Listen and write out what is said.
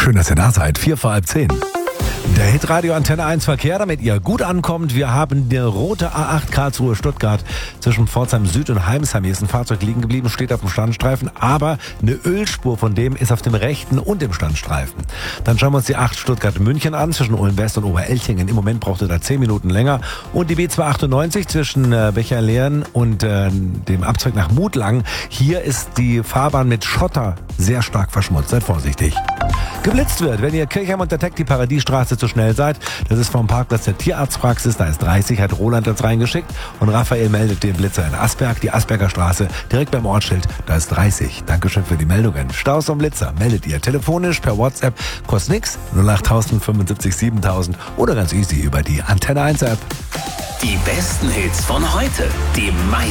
Schön, dass ihr da seid. 10:45. Der Hitradio Antenne 1 Verkehr, damit ihr gut ankommt. Wir haben die rote A8 Karlsruhe-Stuttgart zwischen Pforzheim Süd und Heimsheim. Hier ist ein Fahrzeug liegen geblieben, steht auf dem Standstreifen, aber eine Ölspur von dem ist auf dem rechten und dem Standstreifen. Dann schauen wir uns die 8 Stuttgart-München an zwischen Ulm-West und Oberelchingen. Im Moment braucht ihr da 10 Minuten länger. Und die B298 zwischen Becherlehren und dem Abzweig nach Mutlang. Hier ist die Fahrbahn mit Schotter sehr stark verschmutzt. Seid vorsichtig. Geblitzt wird, wenn ihr Kirchheim und der Tech die Paradiestraße zu schnell seid. Das ist vom Parkplatz der Tierarztpraxis, da ist 30, hat Roland das reingeschickt. Und Raphael meldet den Blitzer in Asberg, die Asberger Straße, direkt beim Ortsschild, da ist 30. Dankeschön für die Meldungen. Staus und Blitzer meldet ihr telefonisch per WhatsApp, kostet nix, 08000 75 7000 oder ganz easy über die Antenne 1 App. Die besten Hits von heute, die